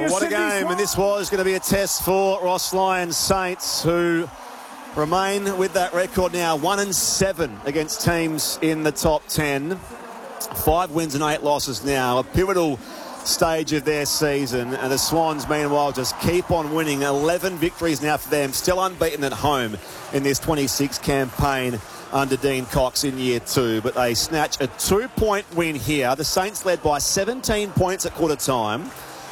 Well, what a game, and this was going to be a test for Ross Lyon's Saints, who remain with that record now, 1-7 against teams in the top 10. 5 wins and 8 losses now, a pivotal stage of their season, and the Swans meanwhile just keep on winning. 11 victories now for them, still unbeaten at home in this 26 campaign under Dean Cox in year 2, but they snatch a 2-point win here. The Saints led by 17 points at quarter time,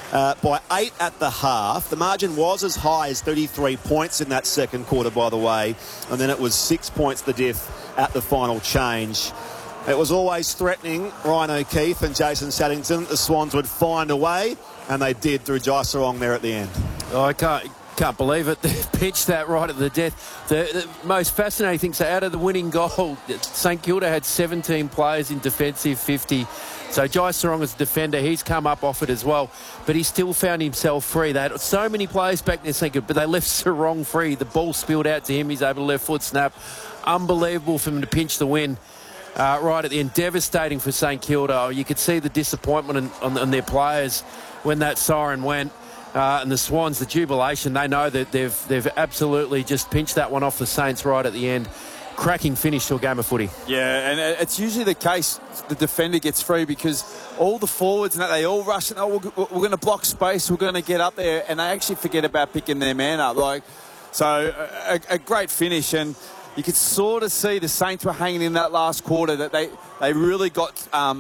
by 8 at the half. The margin was as high as 33 points in that second quarter, by the way, and then it was 6 points the diff at the final change. It was always threatening Ryan O'Keefe and Jason Saddington. The Swans would find a way, and they did through Jai Sarong there at the end. Oh, I can't believe it. They pitched that right at the death. The most fascinating thing, so out of the winning goal, St Kilda had 17 players in defensive 50. So Jai Sarong as a defender, he's come up off it as well, but he still found himself free. They had so many players back there, St Kilda, but they left Sarong free. The ball spilled out to him. He's able to left foot snap. Unbelievable for him to pinch the win. Right at the end, devastating for St Kilda. You could see the disappointment on their players when that siren went. And the Swans, the jubilation, they know that they've absolutely just pinched that one off the Saints right at the end. Cracking finish to a game of footy. Yeah, and it's usually the case the defender gets free because all the forwards and that, they all rush and, we're going to block space, we're going to get up there, and they actually forget about picking their man up. So a great finish, and you could sort of see the Saints were hanging in that last quarter, that they really got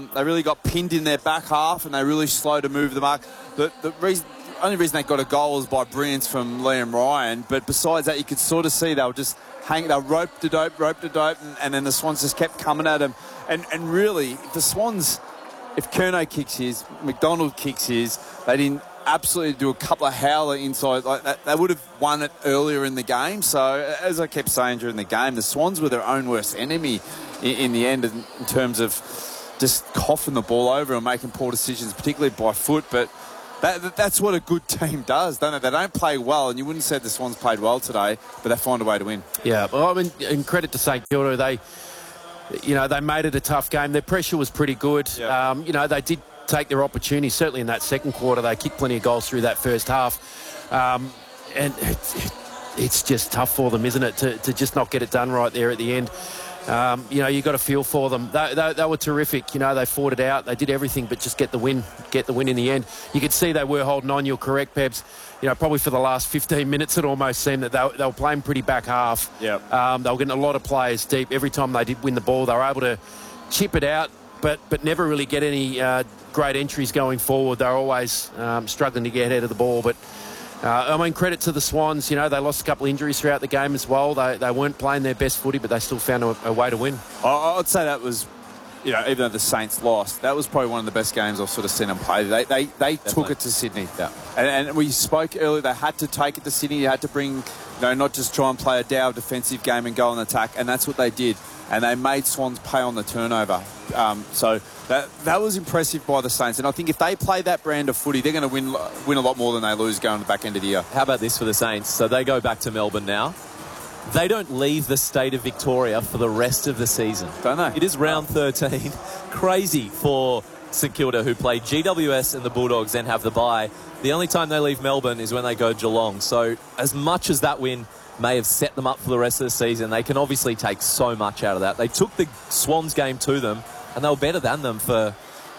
pinned in their back half, and they really slow to move the mark. The only reason they got a goal was by brilliance from Liam Ryan, but besides that, you could sort of see they were just hanging. They roped to dope, and then the Swans just kept coming at them. And really, if the Swans, if Curnow kicks his, McDonald kicks his, they didn't absolutely do a couple of howler inside like that, they would have won it earlier in the game. So as I kept saying during the game, the Swans were their own worst enemy in the end in terms of just coughing the ball over and making poor decisions, particularly by foot. But that's what a good team does, don't they? They don't play well, and you wouldn't say the Swans played well today, but they find a way to win. Yeah, well, I mean, in credit to St Kilda, they made it a tough game. Their pressure was pretty good. Yeah. They did take their opportunities. Certainly in that second quarter, they kicked plenty of goals through that first half. And it's just tough for them, isn't it, to just not get it done right there at the end. You got to feel for them. They were terrific. They fought it out. They did everything but just get the win in the end. You could see they were holding on. You're correct, Pebs. Probably for the last 15 minutes, it almost seemed that they were playing pretty back half. Yep. They were getting a lot of players deep. Every time they did win the ball, they were able to chip it out, but never really get any great entries going forward. They're always struggling to get ahead of the ball. But credit to the Swans. They lost a couple of injuries throughout the game as well. They weren't playing their best footy, but they still found a way to win. I'd say that was, even though the Saints lost, that was probably one of the best games I've sort of seen them play. They took it to Sydney. Yeah. And we spoke earlier, they had to take it to Sydney. You had to bring, not just try and play a dour defensive game and go on attack, and that's what they did. And they made Swans pay on the turnover. So that was impressive by the Saints. And I think if they play that brand of footy, they're going to win a lot more than they lose going to the back end of the year. How about this for the Saints? So they go back to Melbourne now. They don't leave the state of Victoria for the rest of the season. Don't they? It is round 13. Crazy for St Kilda, who play GWS and the Bulldogs, then have the bye. The only time they leave Melbourne is when they go Geelong. So as much as that win may have set them up for the rest of the season, they can obviously take so much out of that. They took the Swans game to them, and they were better than them for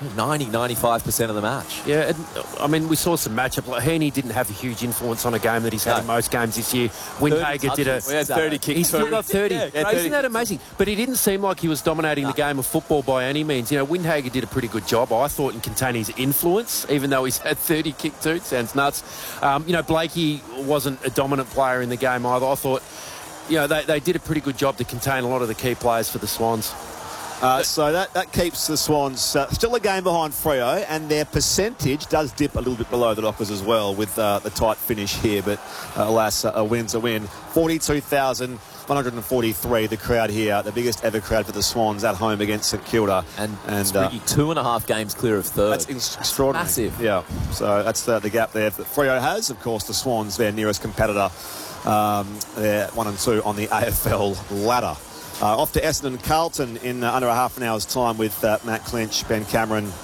90-95% of the match. Yeah, we saw some matchup. Like Heaney didn't have a huge influence on a game that he's had in most games this year. Windhager did We had 30 kicks. He's still got 30. Yeah, Isn't that amazing? But he didn't seem like he was dominating the game of football by any means. Windhager did a pretty good job, I thought, in containing his influence, even though he's had 30 kick too. It sounds nuts. Blakey wasn't a dominant player in the game either. I thought, they did a pretty good job to contain a lot of the key players for the Swans. So that keeps the Swans still a game behind Freo, and their percentage does dip a little bit below the Dockers as well with the tight finish here. But alas, a win's a win. 42,143, the crowd here, the biggest ever crowd for the Swans at home against St Kilda. And it's really 2.5 games clear of third. That's extraordinary. Massive. Yeah, so that's the gap there that Freo has. Of course, the Swans, their nearest competitor. They're 1 and 2 on the AFL ladder. Off to Essendon and Carlton in under a half an hour's time with Matt Clinch, Ben Cameron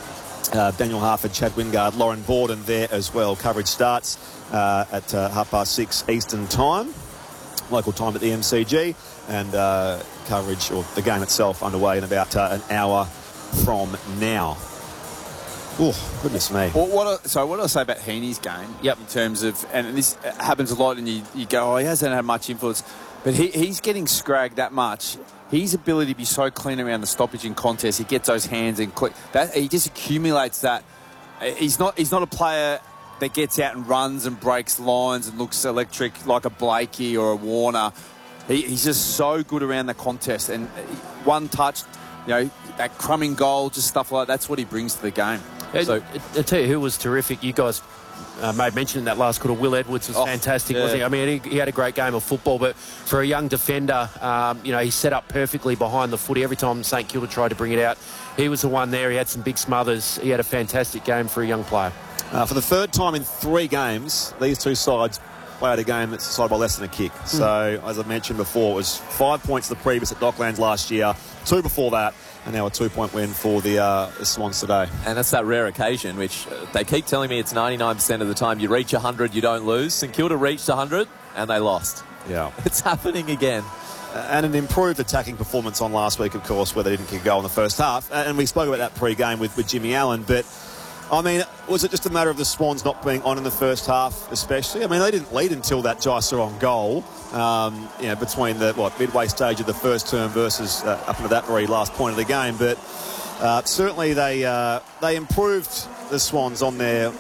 Daniel Harford, Chad Wingard, Lauren Borden there as well. Coverage starts at 6:30 Eastern time, local time at the MCG, and coverage, or the game itself, underway in about an hour from now. Oh, goodness me. Well, what do I say about Heaney's game? Yep. In terms of, and this happens a lot, and you go, oh, he hasn't had much influence. But he's getting scragged that much. His ability to be so clean around the stoppage in contest, he gets those hands and that he just accumulates that. He's not a player that gets out and runs and breaks lines and looks electric like a Blakey or a Warner. He's just so good around the contest, and one touch, that crumbing goal, just stuff like that. That's what he brings to the game. So I'll tell you who was terrific. You guys made mention in that last quarter. Will Edwards was fantastic, wasn't he? I mean, he had a great game of football, but for a young defender, he set up perfectly behind the footy. Every time St Kilda tried to bring it out, he was the one there. He had some big smothers. He had a fantastic game for a young player. For the third time in 3 games, these two sides played a game that's decided by less than a kick. So, as I mentioned before, it was 5 points the previous at Docklands last year, 2 before that, and now a 2-point win for the Swans today. And that's that rare occasion, which they keep telling me it's 99% of the time. You reach 100, you don't lose. St Kilda reached 100, and they lost. Yeah. It's happening again. And an improved attacking performance on last week, of course, where they didn't kick a goal in the first half. And we spoke about that pre-game with Jimmy Allen, but I mean, was it just a matter of the Swans not being on in the first half, especially? I mean, they didn't lead until that Jai Sarong goal, between the midway stage of the first term versus up into that very last point of the game. But certainly they improved the Swans on their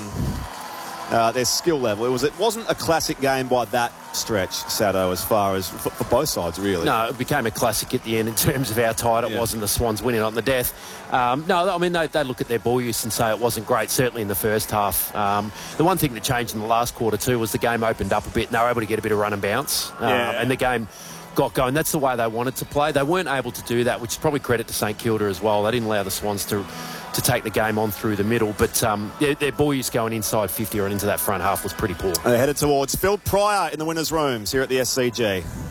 skill level. It wasn't a classic game by that stretch, Sado, as far as for both sides, really. No, it became a classic at the end in terms of how tight it was and the Swans winning on the death. No, I mean, they look at their ball use and say it wasn't great, certainly in the first half. The one thing that changed in the last quarter too was the game opened up a bit and they were able to get a bit of run and bounce. And the game got going. That's the way they wanted to play. They weren't able to do that, which is probably credit to St Kilda as well. They didn't allow the Swans to take the game on through the middle, but their ball use going inside 50 or into that front half was pretty poor. They're headed towards Phil Pryor in the winners' rooms here at the SCG.